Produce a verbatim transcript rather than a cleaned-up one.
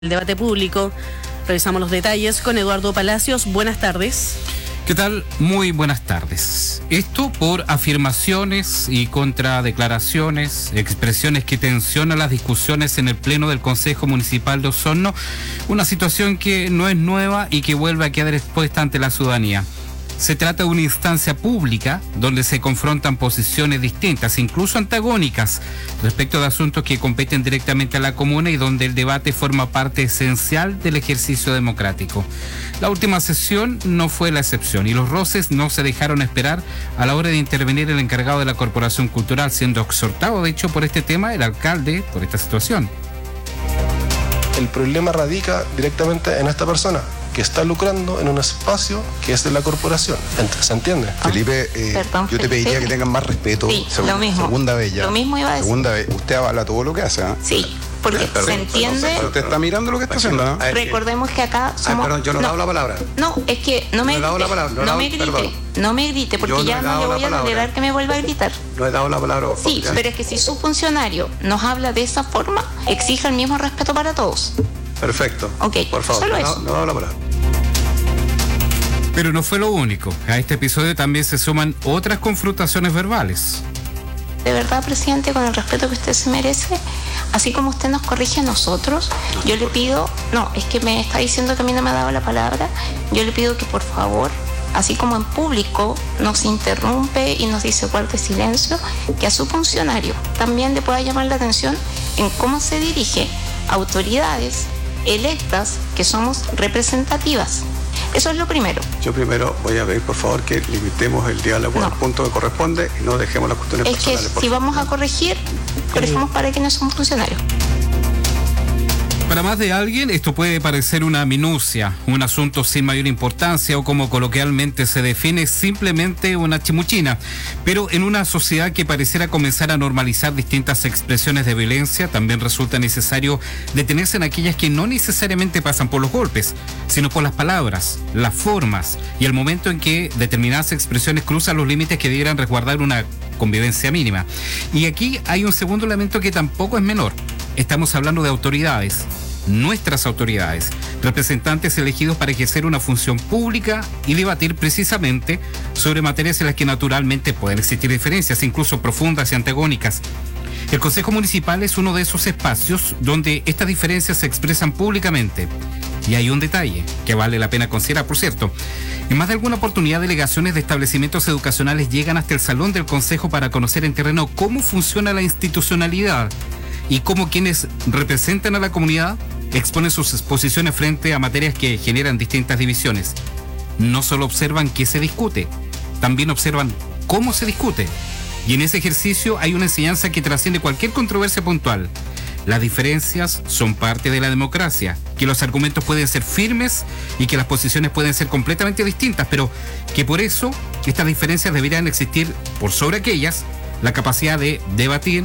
El debate público. Revisamos los detalles con Eduardo Palacios. Buenas tardes. ¿Qué tal? Muy buenas tardes. Esto por afirmaciones y contradeclaraciones, expresiones que tensionan las discusiones en el Pleno del Consejo Municipal de Osorno, una situación que no es nueva y que vuelve a quedar expuesta ante la ciudadanía. Se trata de una instancia pública donde se confrontan posiciones distintas, incluso antagónicas, respecto de asuntos que competen directamente a la comuna y donde el debate forma parte esencial del ejercicio democrático. La última sesión no fue la excepción y los roces no se dejaron esperar a la hora de intervenir el encargado de la Corporación Cultural, siendo exhortado, de hecho, por este tema el alcalde por esta situación. El problema radica directamente en esta persona, que está lucrando en un espacio que es de la corporación. ¿Se entiende? Ah, Felipe, eh, Perdón, yo te Felipe. pediría que tengan más respeto. Sí, Seg- lo mismo. Segunda vez ya. Lo mismo iba a decir. Segunda vez. Usted avala todo lo que hace, ¿ah? Sí, porque Perdón, se entiende. Pero usted está mirando lo que está haciendo, ¿no? A ver, Recordemos que acá Ay, somos. perdón, yo no, he dado la palabra. No, es que no me No he dado grite. la palabra, no he No, dado- me grite. perdón. No me grite, porque Yo no ya he no dado le la voy a palabra. tolerar que me vuelva a gritar. No he dado la palabra. Sí, oficial. pero es que si su funcionario nos habla de esa forma, exija el mismo respeto para todos. Perfecto. Ok, por favor. solo no, eso. no he dado la palabra. Pero no fue lo único. A este episodio también se suman otras confrontaciones verbales. De verdad, presidente, con el respeto que usted se merece, así como usted nos corrige a nosotros, yo le pido, no, es que me está diciendo que a mí no me ha dado la palabra, yo le pido que por favor, así como en público nos interrumpe y nos dice guarde silencio, que a su funcionario también le pueda llamar la atención en cómo se dirige a autoridades electas que somos representativas. Eso es lo primero. Yo primero voy a pedir, por favor, que limitemos el diálogo No. al punto que corresponde y no dejemos las cuestiones Es que personales. por si favor. vamos a corregir, corregimos para quienes son funcionarios. Para más de alguien, esto puede parecer una minucia, un asunto sin mayor importancia o, como coloquialmente se define, simplemente una chimuchina. Pero en una sociedad que pareciera comenzar a normalizar distintas expresiones de violencia, también resulta necesario detenerse en aquellas que no necesariamente pasan por los golpes, sino por las palabras, las formas y el momento en que determinadas expresiones cruzan los límites que debieran resguardar una convivencia mínima. Y aquí hay un segundo elemento que tampoco es menor. Estamos hablando de autoridades, nuestras autoridades, representantes elegidos para ejercer una función pública y debatir precisamente sobre materias en las que naturalmente pueden existir diferencias, incluso profundas y antagónicas. El Consejo Municipal es uno de esos espacios donde estas diferencias se expresan públicamente. Y hay un detalle que vale la pena considerar, por cierto. En más de alguna oportunidad, delegaciones de establecimientos educacionales llegan hasta el salón del Consejo para conocer en terreno cómo funciona la institucionalidad y cómo quienes representan a la comunidad exponen sus exposiciones frente a materias que generan distintas divisiones. No solo observan qué se discute, también observan cómo se discute. Y en ese ejercicio hay una enseñanza que trasciende cualquier controversia puntual. Las diferencias son parte de la democracia, que los argumentos pueden ser firmes y que las posiciones pueden ser completamente distintas, pero que por eso estas diferencias deberían existir por sobre aquellas, la capacidad de debatir,